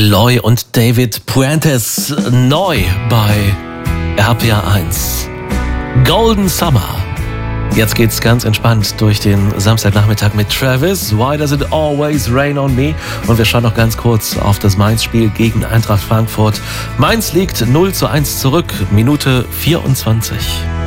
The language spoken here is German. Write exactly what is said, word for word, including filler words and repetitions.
Eloy und David Puentes neu bei R P R eins. Golden Summer. Jetzt geht's ganz entspannt durch den Samstagnachmittag mit Travis. Why does it always rain on me? Und wir schauen noch ganz kurz auf das Mainz-Spiel gegen Eintracht Frankfurt. Mainz liegt null zu eins zurück, Minute vierundzwanzig.